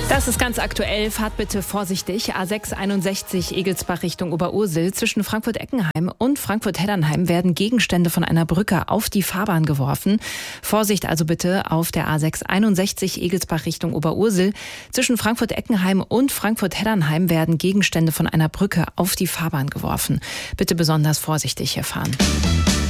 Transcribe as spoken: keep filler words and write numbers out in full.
Das ist ganz aktuell. Fahrt bitte vorsichtig. A sechs einundsechzig Egelsbach Richtung Oberursel. Zwischen Frankfurt-Eckenheim und Frankfurt-Heddernheim werden Gegenstände von einer Brücke auf die Fahrbahn geworfen. Vorsicht also bitte auf der A sechs einundsechzig Egelsbach Richtung Oberursel. Zwischen Frankfurt-Eckenheim und Frankfurt-Heddernheim werden Gegenstände von einer Brücke auf die Fahrbahn geworfen. Bitte besonders vorsichtig hier fahren.